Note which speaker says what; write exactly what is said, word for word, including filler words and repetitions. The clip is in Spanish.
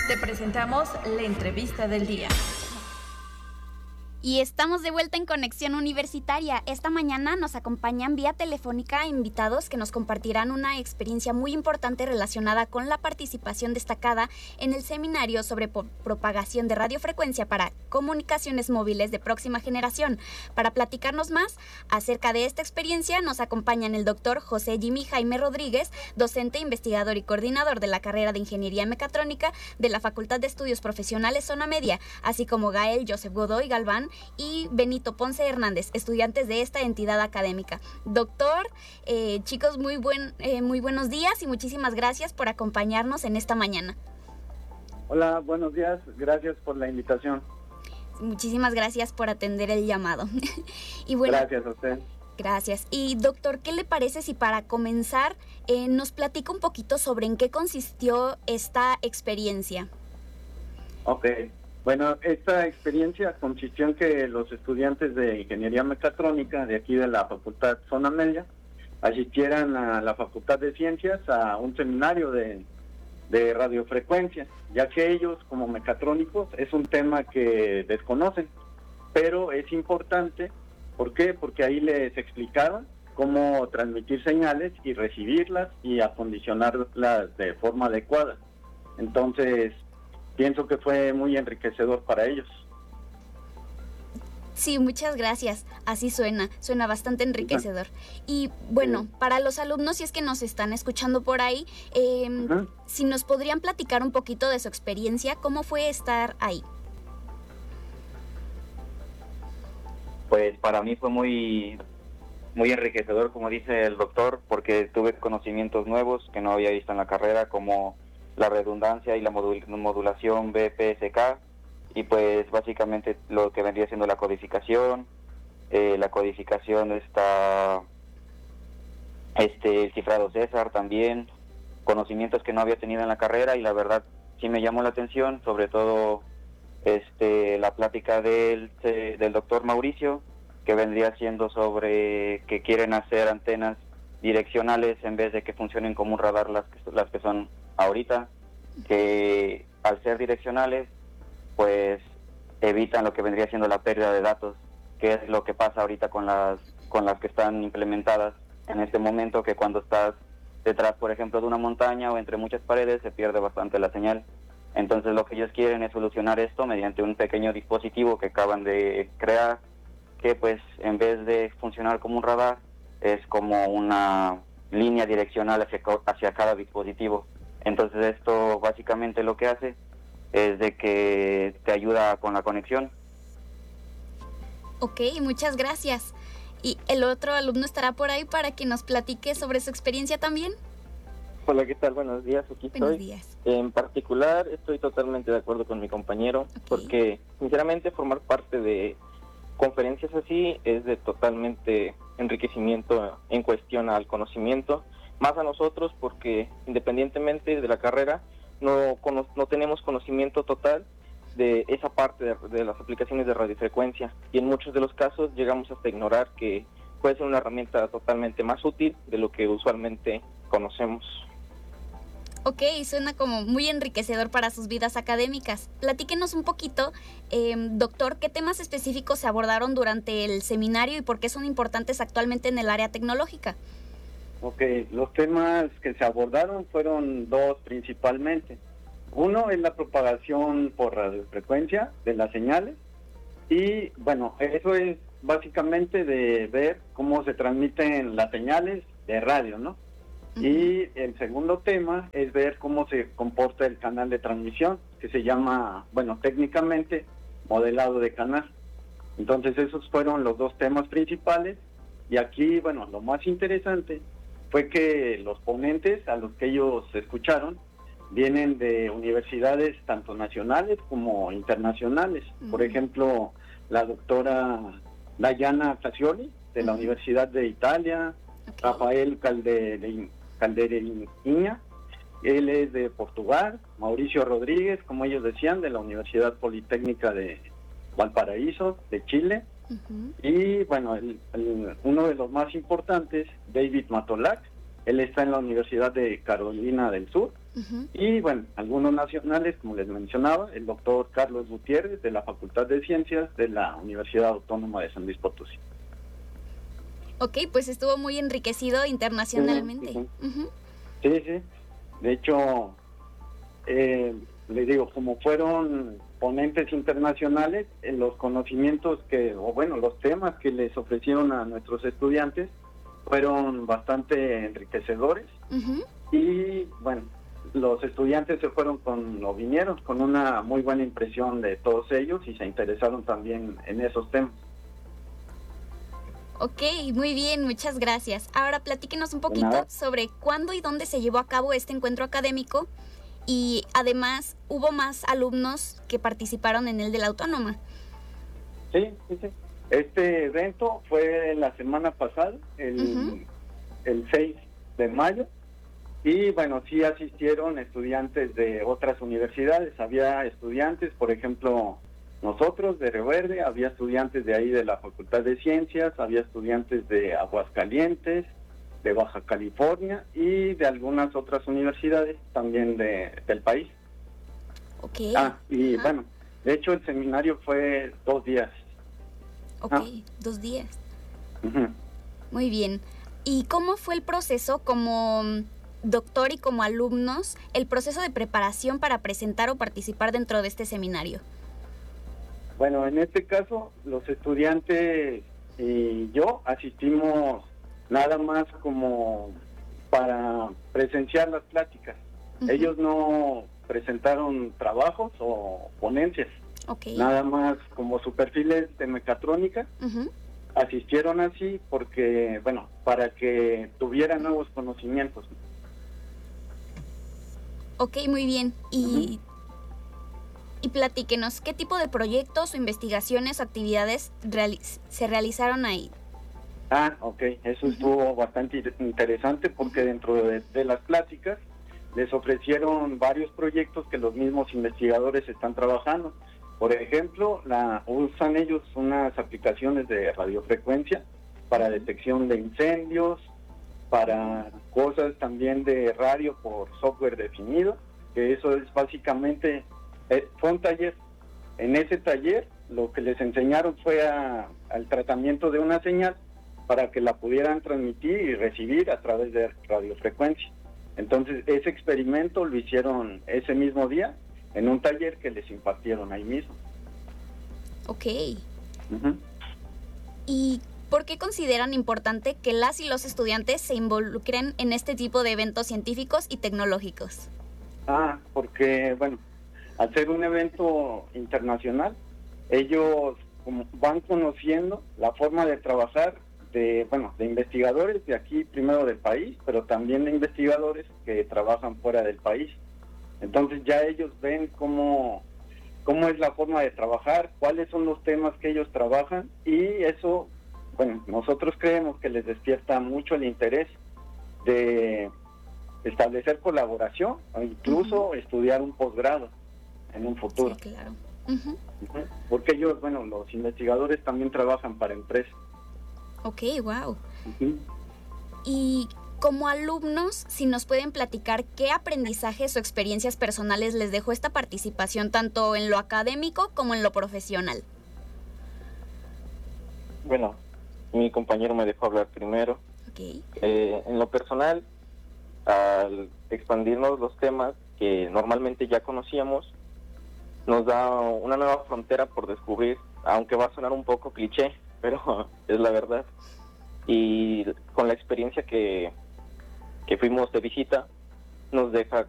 Speaker 1: Te presentamos la entrevista del día.
Speaker 2: Y estamos de vuelta en Conexión Universitaria. Esta mañana nos acompañan vía telefónica invitados que nos compartirán una experiencia muy importante relacionada con la participación destacada en el seminario sobre propagación de radiofrecuencia para comunicaciones móviles de próxima generación. Para platicarnos más acerca de esta experiencia nos acompañan el doctor José Jimmy Jaime Rodríguez, docente, investigador y coordinador de la carrera de Ingeniería Mecatrónica de la Facultad de Estudios Profesionales Zona Media, así como Gael Joseph Godoy Galván y Benito Ponce Hernández, estudiantes de esta entidad académica. Doctor, eh, chicos, muy, buen, eh, muy buenos días y muchísimas gracias por acompañarnos en esta mañana.
Speaker 3: Hola, buenos días, gracias por la invitación.
Speaker 2: Muchísimas gracias por atender el llamado. y bueno,
Speaker 3: gracias a usted.
Speaker 2: Gracias. Y doctor, ¿qué le parece si para comenzar eh, nos platica un poquito sobre en qué consistió esta experiencia?
Speaker 3: Ok. Bueno, esta experiencia consistió en que los estudiantes de Ingeniería Mecatrónica de aquí de la Facultad Zona Media asistieran a la Facultad de Ciencias a un seminario de, de radiofrecuencia, ya que ellos como mecatrónicos es un tema que desconocen, pero es importante. ¿Por qué? Porque ahí les explicaron cómo transmitir señales y recibirlas y acondicionarlas de forma adecuada. Entonces, pienso que fue muy enriquecedor para ellos.
Speaker 2: Sí, muchas gracias. Así suena, suena bastante enriquecedor. Y bueno, sí. Para los alumnos, si es que nos están escuchando por ahí, eh, uh-huh. si nos podrían platicar un poquito de su experiencia, ¿cómo fue estar ahí?
Speaker 4: Pues para mí fue muy, muy enriquecedor, como dice el doctor, porque tuve conocimientos nuevos que no había visto en la carrera, como la redundancia y la modul- modulación B P S K, y pues básicamente lo que vendría siendo la codificación, eh, la codificación está este el cifrado César también, conocimientos que no había tenido en la carrera, y la verdad sí me llamó la atención, sobre todo este la plática del, del doctor Mauricio, que vendría siendo sobre que quieren hacer antenas direccionales en vez de que funcionen como un radar las que, las que son ahorita, que al ser direccionales pues evitan lo que vendría siendo la pérdida de datos, que es lo que pasa ahorita con las con las que están implementadas en este momento, que cuando estás detrás, por ejemplo, de una montaña o entre muchas paredes, se pierde bastante la señal. Entonces lo que ellos quieren es solucionar esto mediante un pequeño dispositivo que acaban de crear, que pues en vez de funcionar como un radar, es como una línea direccional hacia, hacia cada dispositivo. Entonces esto básicamente lo que hace es de que te ayuda con la conexión.
Speaker 2: Ok, muchas gracias. ¿Y el otro alumno estará por ahí para que nos platique sobre su experiencia también?
Speaker 5: Hola, ¿qué tal? Buenos días, aquí
Speaker 2: Buenos
Speaker 5: estoy.
Speaker 2: días.
Speaker 5: En particular, estoy totalmente de acuerdo con mi compañero, okay. Porque sinceramente formar parte de conferencias así es de totalmente enriquecimiento en cuestión al conocimiento, más a nosotros porque independientemente de la carrera no, cono- no tenemos conocimiento total de esa parte de, de las aplicaciones de radiofrecuencia, y en muchos de los casos llegamos hasta ignorar que puede ser una herramienta totalmente más útil de lo que usualmente conocemos.
Speaker 2: Ok, suena como muy enriquecedor para sus vidas académicas. Platíquenos un poquito, eh, doctor, ¿qué temas específicos se abordaron durante el seminario y por qué son importantes actualmente en el área tecnológica?
Speaker 3: Ok, los temas que se abordaron fueron dos principalmente. Uno es la propagación por radiofrecuencia de las señales, y bueno, eso es básicamente de ver cómo se transmiten las señales de radio, ¿no? Y el segundo tema es ver cómo se comporta el canal de transmisión, que se llama, bueno, técnicamente, modelado de canal. Entonces esos fueron los dos temas principales, y aquí, bueno, lo más interesante fue que los ponentes a los que ellos escucharon vienen de universidades tanto nacionales como internacionales. Uh-huh. Por ejemplo, la doctora Dayana Casioli, de la uh-huh. Universidad de Italia, okay. Rafael Calde Calderiniña, él es de Portugal, Mauricio Rodríguez, como ellos decían, de la Universidad Politécnica de Valparaíso, de Chile, uh-huh. y bueno, el, el, uno de los más importantes, David Matolac, Él está en la Universidad de Carolina del Sur. Uh-huh. Y bueno, algunos nacionales, como les mencionaba, el doctor Carlos Gutiérrez de la Facultad de Ciencias de la Universidad Autónoma de San Luis Potosí.
Speaker 2: Ok, pues estuvo muy enriquecido internacionalmente.
Speaker 3: Uh-huh.
Speaker 2: Uh-huh.
Speaker 3: Sí, sí. De hecho, eh, les digo, como fueron ponentes internacionales, eh, los conocimientos que, o bueno, los temas que les ofrecieron a nuestros estudiantes fueron bastante enriquecedores. Uh-huh. Y bueno, los estudiantes se fueron con, o vinieron con una muy buena impresión de todos ellos y se interesaron también en esos temas.
Speaker 2: Ok, muy bien, muchas gracias. Ahora platíquenos un poquito sobre cuándo y dónde se llevó a cabo este encuentro académico y además hubo más alumnos que participaron en el de la Autónoma.
Speaker 3: Sí, sí, sí. Este evento fue la semana pasada, el, uh-huh. el seis de mayo, y bueno, sí asistieron estudiantes de otras universidades. Había estudiantes, por ejemplo, nosotros de Río Verde, había estudiantes de ahí de la Facultad de Ciencias, había estudiantes de Aguascalientes, de Baja California y de algunas otras universidades también de, del país.
Speaker 2: Okay.
Speaker 3: Ah, y
Speaker 2: Ajá.
Speaker 3: bueno, de hecho el seminario fue dos días.
Speaker 2: Ok, ah. dos días.
Speaker 3: Uh-huh.
Speaker 2: Muy bien. ¿Y cómo fue el proceso como doctor y como alumnos, el proceso de preparación para presentar o participar dentro de este seminario?
Speaker 3: Bueno, en este caso, los estudiantes y yo asistimos nada más como para presenciar las pláticas. Uh-huh. Ellos no presentaron trabajos o ponencias.
Speaker 2: Okay.
Speaker 3: Nada más como sus perfiles de mecatrónica. Uh-huh. Asistieron así porque, bueno, para que tuvieran nuevos conocimientos.
Speaker 2: Ok, muy bien. Y... Uh-huh. Y platíquenos, ¿qué tipo de proyectos o investigaciones o actividades reali- se realizaron ahí?
Speaker 3: Ah, ok, eso uh-huh. estuvo bastante interesante porque dentro de, de las pláticas les ofrecieron varios proyectos que los mismos investigadores están trabajando. Por ejemplo, la, usan ellos unas aplicaciones de radiofrecuencia para detección de incendios, para cosas también de radio por software definido, que eso es básicamente... Eh, fue un taller. En ese taller lo que les enseñaron fue a, al tratamiento de una señal para que la pudieran transmitir y recibir a través de radiofrecuencia. Entonces ese experimento lo hicieron ese mismo día en un taller que les impartieron ahí mismo.
Speaker 2: Ok.
Speaker 3: Uh-huh.
Speaker 2: ¿Y por qué consideran importante que las y los estudiantes se involucren en este tipo de eventos científicos y tecnológicos?
Speaker 3: Ah, porque, bueno, al ser un evento internacional, ellos van conociendo la forma de trabajar de, bueno, de investigadores de aquí, primero del país, pero también de investigadores que trabajan fuera del país. Entonces ya ellos ven cómo, cómo es la forma de trabajar, cuáles son los temas que ellos trabajan, y eso, bueno, nosotros creemos que les despierta mucho el interés de establecer colaboración o incluso uh-huh. estudiar un posgrado en un futuro.
Speaker 2: Sí, claro. Uh-huh.
Speaker 3: Uh-huh. Porque ellos, bueno, los investigadores también trabajan para empresas.
Speaker 2: Ok, wow.
Speaker 3: Uh-huh.
Speaker 2: Y como alumnos, si nos pueden platicar qué aprendizajes o experiencias personales les dejó esta participación, tanto en lo académico como en lo profesional.
Speaker 5: Bueno, mi compañero me dejó hablar primero.
Speaker 2: Okay.
Speaker 5: Eh, en lo personal, al expandirnos los temas que normalmente ya conocíamos, nos da una nueva frontera por descubrir, aunque va a sonar un poco cliché, pero es la verdad. Y con la experiencia que, que fuimos de visita, nos deja